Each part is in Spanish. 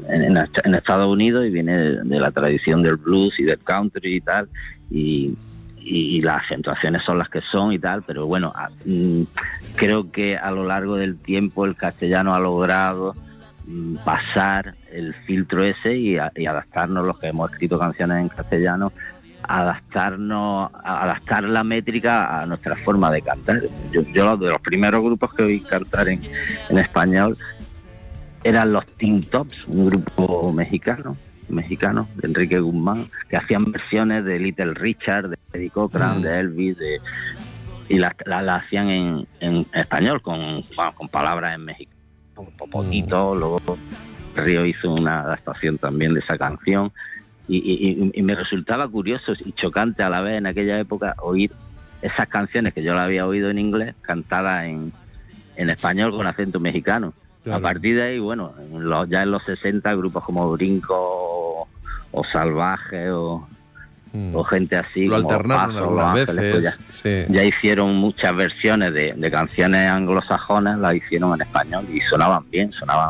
en Estados Unidos y viene de la tradición del blues y del country y tal, y las acentuaciones son las que son y tal, pero bueno, creo que a lo largo del tiempo el castellano ha logrado pasar el filtro ese y adaptarnos, los que hemos escrito canciones en castellano, adaptar la métrica a nuestra forma de cantar. Yo de los primeros grupos que oí cantar en español eran los Teen Tops, un grupo mexicano de Enrique Guzmán, que hacían versiones de Little Richard, de Eddie Cochran, de Elvis, y la hacían en español con palabras en mexicano, poquito. Luego Río hizo una adaptación también de esa canción, y me resultaba curioso y chocante a la vez en aquella época oír esas canciones que yo la había oído en inglés cantadas en español con acento mexicano. Claro. A partir de ahí, bueno, ya en los 60 grupos como Brinco o Salvaje o gente así, lo como alternaron Paso, Los Ángeles, pues ya hicieron muchas versiones de canciones anglosajonas, las hicieron en español y sonaban bien.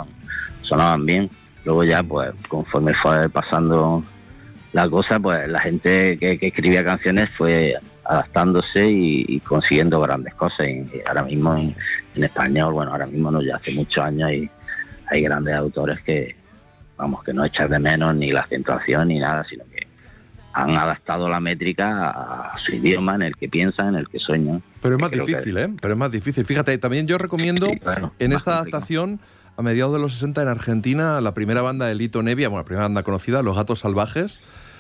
Luego ya, pues, conforme fue pasando la cosa, pues la gente que escribía canciones fue adaptándose y consiguiendo grandes cosas. Y ahora mismo en español, bueno, ahora mismo no, ya hace muchos años hay grandes autores que no echan de menos ni la acentuación ni nada, sino que han adaptado la métrica a su idioma, en el que piensan, en el que sueñan. Pero es más difícil, Pero es más difícil. Fíjate, también yo recomiendo en esta adaptación, a mediados de los 60 en Argentina, la primera banda de Lito Nevia, la primera banda conocida, Los Gatos Salvajes,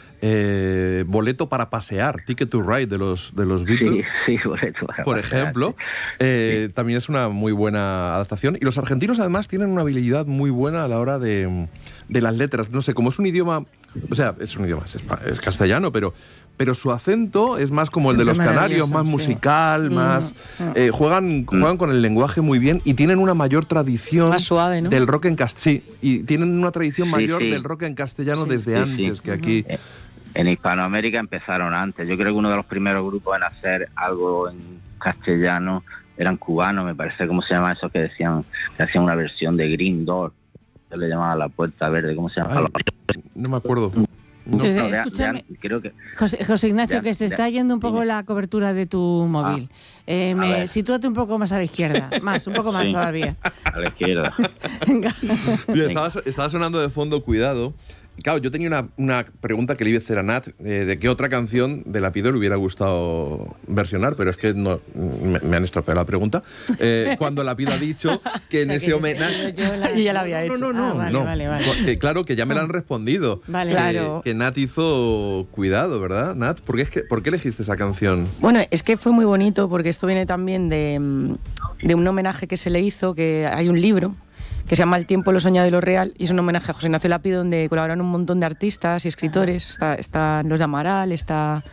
Boleto para pasear, Ticket to Ride de los Beatles, sí, Boleto para por pasear, ejemplo, también es una muy buena adaptación. Y los argentinos además tienen una habilidad muy buena a la hora de las letras. No sé, como es un idioma, o sea, es un idioma, es castellano, pero su acento es más como el de los canarios, más musical, más... juegan con el lenguaje muy bien y tienen una mayor tradición más suave, ¿no? del rock en castellano. Sí, y tienen una tradición mayor del rock en castellano desde antes que aquí. En Hispanoamérica empezaron antes. Yo creo que uno de los primeros grupos en hacer algo en castellano eran cubanos, me parece. ¿Cómo se llama eso? Que hacían una versión de Green Door. Se le llamaba La Puerta Verde. ¿Cómo se llama? No me acuerdo. Entonces, escúchame, creo que José Ignacio, que se está yendo un poco la cobertura de tu móvil. Sitúate un poco más a la izquierda, un poco más todavía. A la izquierda. Venga. Estaba sonando de fondo Cuidado. Claro, yo tenía una pregunta que le iba a hacer a Nat, de qué otra canción de La Pido le hubiera gustado versionar, pero es que no, me han estropeado la pregunta. Cuando La Pido ha dicho que en ese homenaje... Yo ya la había hecho. Vale. Claro, que ya me la han respondido. Vale, claro. Que Nat hizo Cuidado, ¿verdad, Nat? ¿Por qué elegiste esa canción? Bueno, es que fue muy bonito, porque esto viene también de un homenaje que se le hizo, que hay un libro que se llama El tiempo, lo soñado y lo real, y es un homenaje a José Ignacio Lapido, donde colaboran un montón de artistas y escritores. Están los de Amaral, está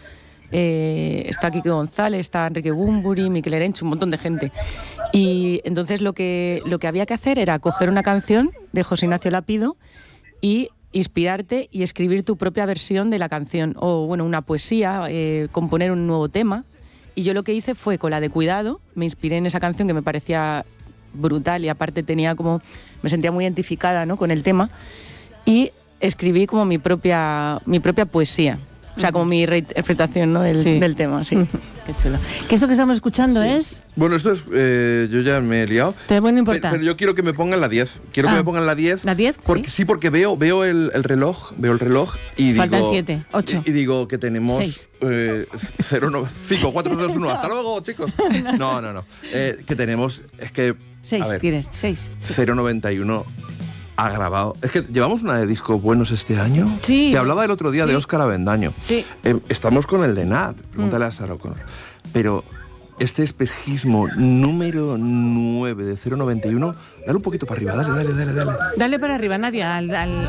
Quique González, está Enrique Bunbury, Miquel Erenchu, un montón de gente. Y entonces lo que había que hacer era coger una canción de José Ignacio Lapido y inspirarte y escribir tu propia versión de la canción, o bueno, una poesía, componer un nuevo tema. Y yo lo que hice fue, con la de Cuidado, me inspiré en esa canción que me parecía brutal y aparte me sentía muy identificada, ¿no?, con el tema, y escribí como mi propia poesía, o sea, como mi reinterpretación, ¿no?, del tema, sí. Qué chulo. ¿Que esto que estamos escuchando es? Bueno, esto es... yo ya me he liado. Bueno, importa. Pero yo quiero que me pongan la 10. Quiero que me pongan la 10. ¿La 10? Porque veo el reloj. Y faltan digo... 7, 8. Y digo que tenemos... 6. 0, 5, 4, 2, 1. Hasta luego, chicos. No. Que tenemos... Es que... 6, tienes 6. 0,91... ha grabado. Es que llevamos una de discos buenos este año. Sí. Te hablaba el otro día de Óscar Avendaño. Sí. Estamos con el de Nat. Pregúntale a Sarah O'Connor. Pero este espejismo número 9 de 0,91, dale un poquito para arriba. Dale. Dale para arriba, Nadia, al